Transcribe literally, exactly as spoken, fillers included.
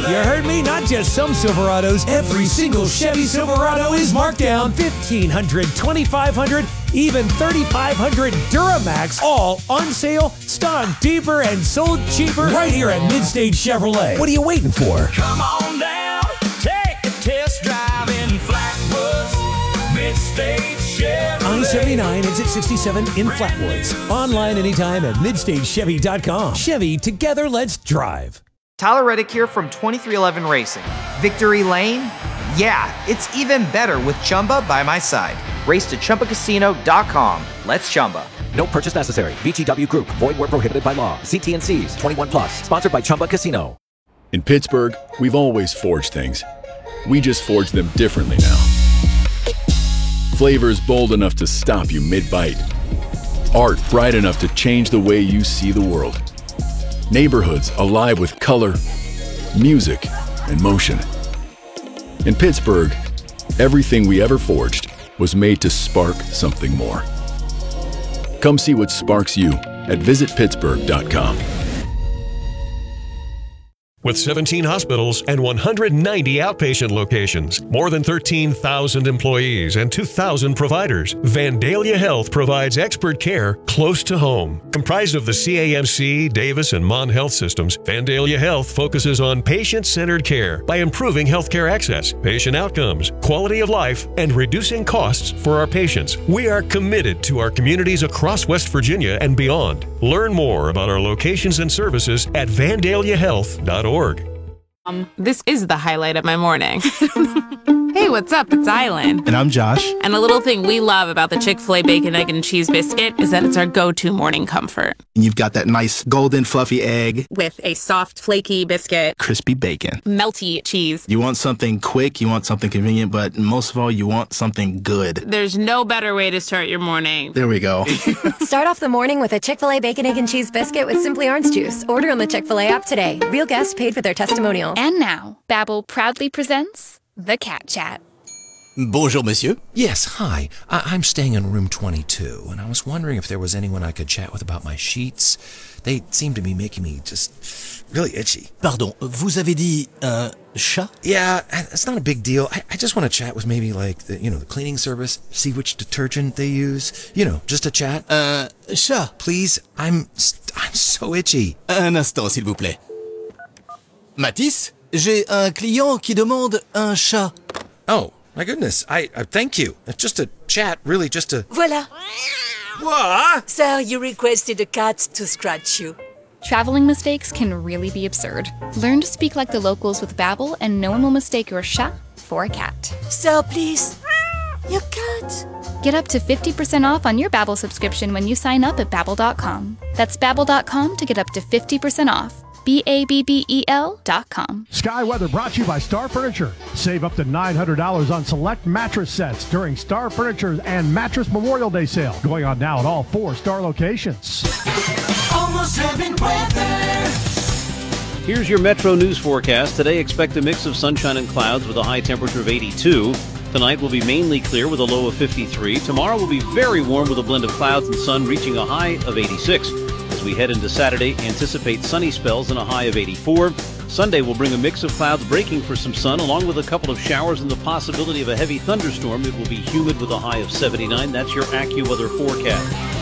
You heard me? Not just some Silverados. Every single Chevy Silverado is marked down fifteen hundred dollars, twenty-five hundred dollars, even thirty-five hundred dollars Duramax, all on sale, stung deeper, and sold cheaper right here at Midstage Chevrolet. What are you waiting for? Come on down, take a test drive in Flatwoods, Midstage Chevrolet. I seventy-nine, exit sixty-seven in Flatwoods. Online anytime at midstage chevy dot com. Chevy, together let's drive. Tyler Reddick here from twenty-three eleven Racing. Victory Lane? Yeah, it's even better with Chumba by my side. Race to Chumba Casino dot com. Let's Chumba. No purchase necessary. V G W Group. Void where prohibited by law. See T N Cs. twenty-one plus. Sponsored by Chumba Casino. In Pittsburgh, we've always forged things. We just forge them differently now. Flavors bold enough to stop you mid-bite. Art bright enough to change the way you see the world. Neighborhoods alive with color, music, and motion. In Pittsburgh, everything we ever forged was made to spark something more. Come see what sparks you at visit pittsburgh dot com. With seventeen hospitals and one hundred ninety outpatient locations, more than thirteen thousand employees, and two thousand providers, Vandalia Health provides expert care close to home. Comprised of the C A M C, Davis, and Mon Health systems, Vandalia Health focuses on patient-centered care by improving healthcare access, patient outcomes, quality of life, and reducing costs for our patients. We are committed to our communities across West Virginia and beyond. Learn more about our locations and services at vandalia health dot org. Um, this is the highlight of my morning. Hey, what's up? It's Island. And I'm Josh. And a little thing we love about the Chick-fil-A Bacon, Egg, and Cheese Biscuit is that it's our go-to morning comfort. And you've got that nice golden fluffy egg. With a soft, flaky biscuit. Crispy bacon. Melty cheese. You want something quick, you want something convenient, but most of all, you want something good. There's no better way to start your morning. There we go. Start off the morning with a Chick-fil-A Bacon, Egg, and Cheese Biscuit with Simply Orange Juice. Order on the Chick-fil-A app today. Real guests paid for their testimonial. And now, Babbel proudly presents The Cat Chat. Bonjour, monsieur. Yes, hi. I- I'm staying in room twenty-two, and I was wondering if there was anyone I could chat with about my sheets. They seem to be making me just really itchy. Pardon, vous avez dit un chat? Yeah, it's not a big deal. I, I just want to chat with maybe like the, you know, the cleaning service, see which detergent they use. You know, just a chat. Un chat. Please, I'm I'm so itchy. Un instant, s'il vous plaît. Mathis, j'ai un client qui demande un chat. Oh. My goodness, I, I thank you. It's just a chat, really just a... Voila. What? Sir, you requested a cat to scratch you. Traveling mistakes can really be absurd. Learn to speak like the locals with Babbel, and no one will mistake your chat for a cat. Sir, please. Your cat. Get up to fifty percent off on your Babbel subscription when you sign up at babbel dot com. That's babbel dot com to get up to fifty percent off. B A B B E L dot com. Sky Weather brought to you by Star Furniture. Save up to nine hundred dollars on select mattress sets during Star Furniture's and Mattress Memorial Day sale. Going on now at all four Star locations. Almost heaven weather. Here's your Metro News forecast. Today, expect a mix of sunshine and clouds with a high temperature of eighty-two. Tonight will be mainly clear with a low of fifty-three. Tomorrow will be very warm with a blend of clouds and sun reaching a high of eighty-six. As we head into Saturday, anticipate sunny spells and a high of eighty-four. Sunday will bring a mix of clouds breaking for some sun, along with a couple of showers and the possibility of a heavy thunderstorm. It will be humid with a high of seventy-nine. That's your AccuWeather forecast.